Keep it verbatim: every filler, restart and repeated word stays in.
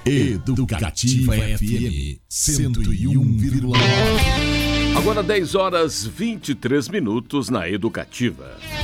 Educativa F M cento e um vírgula nove. Agora dez horas e vinte e três minutos na Educativa.